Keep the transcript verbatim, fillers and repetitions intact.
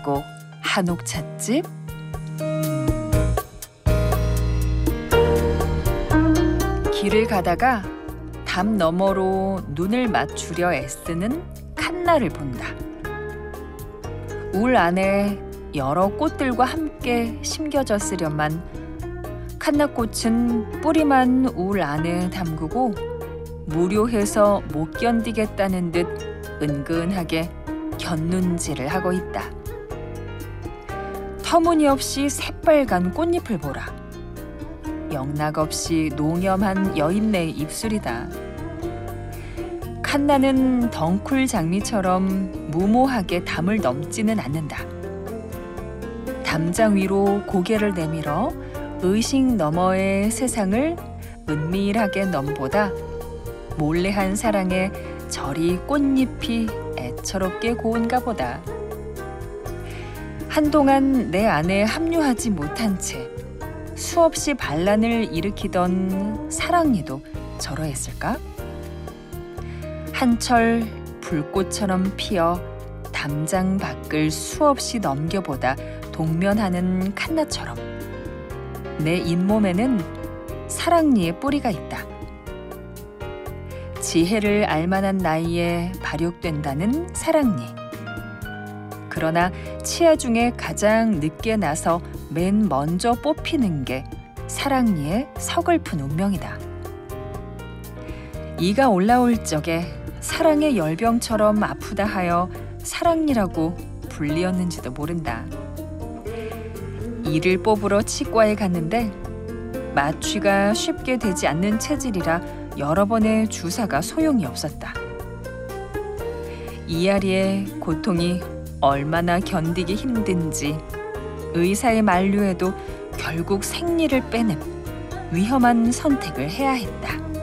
찾고 한옥 찻집. 길을 가다가 담 너머로 눈을 맞추려 애쓰는 칸나를 본다. 울 안에 여러 꽃들과 함께 심겨졌으련만 칸나꽃은 뿌리만 울 안에 담그고 무료해서 못 견디겠다는 듯 은근하게 곁눈질을 하고 있다. 터무니없이 새빨간 꽃잎을 보라. 영락없이 농염한 여인네의 입술이다. 칸나는 덩쿨 장미처럼 무모하게 담을 넘지는 않는다. 담장 위로 고개를 내밀어 의식 너머의 세상을 은밀하게 넘보다 몰래한 사랑에 저리 꽃잎이 애처롭게 고운가 보다. 한동안 내 안에 합류하지 못한 채 수없이 반란을 일으키던 사랑니도 저러했을까? 한철 불꽃처럼 피어 담장 밖을 수없이 넘겨보다 동면하는 칸나처럼 내 잇몸에는 사랑니의 뿌리가 있다. 지혜를 알만한 나이에 발육된다는 사랑니. 그러나 치아 중에 가장 늦게 나서 맨 먼저 뽑히는 게 사랑니의 서글픈 운명이다. 이가 올라올 적에 사랑의 열병처럼 아프다 하여 사랑니라고 불리었는지도 모른다. 이를 뽑으러 치과에 갔는데 마취가 쉽게 되지 않는 체질이라 여러 번의 주사가 소용이 없었다. 이앓이의 고통이 얼마나 견디기 힘든지 의사의 만류에도 결국 생리를 빼는 위험한 선택을 해야 했다.